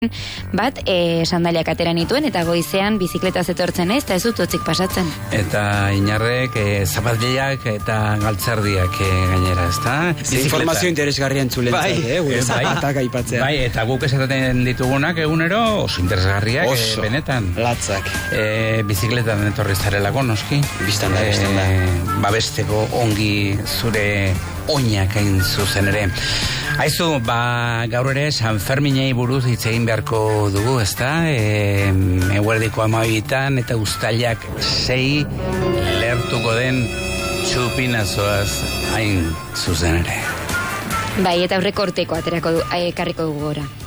bat, sandaliak atera nituen, eta goizean bizikletaz etortzen ez, eta ez dut hotzik pasatzen. Eta inarrek, zapatilak eta galtzerdiak gainera, ezta? Informazio interesgarria entzulentzat, gure zapatak aipatzea. Bai, eta guk esaten ditugunak egunero oso interesgarriak, benetan. Latzak. Bizikletan etorri zarelako, noski. Bistan da. Babesteko ongi zure oinak hain zuzen ere. Aizu, gaur ere San Ferminei buruz hitz egin beharko dugu, ezta? Eguerdiko 12 eta uztailak 6 lehertuko den txupinazoaz hain zuzen ere. Bai, eta aurreko urteko ekarriko dugu gora.